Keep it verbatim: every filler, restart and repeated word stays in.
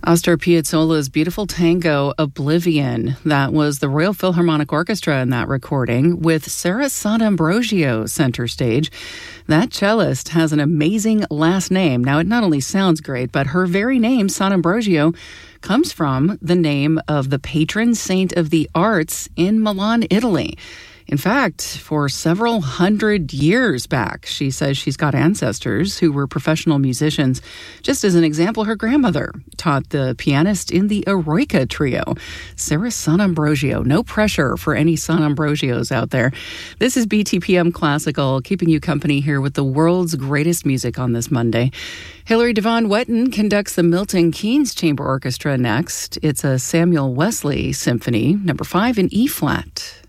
Astor Piazzolla's beautiful tango, Oblivion. That was the Royal Philharmonic Orchestra in that recording, with Sarah Sant'Ambrogio center stage. That cellist has an amazing last name. Now, it not only sounds great, but her very name, Sant'Ambrogio, comes from the name of the patron saint of the arts in Milan, Italy. In fact, for several hundred years back, she says she's got ancestors who were professional musicians. Just as an example, her grandmother taught the pianist in the Eroica Trio, Sarah Sant'Ambrogio. No pressure for any Sant'Ambrogios out there. This is B T P M Classical, keeping you company here with the world's greatest music on this Monday. Hilary Devon Wetton conducts the Milton Keynes Chamber Orchestra next. It's a Samuel Wesley Symphony, number five in E-flat.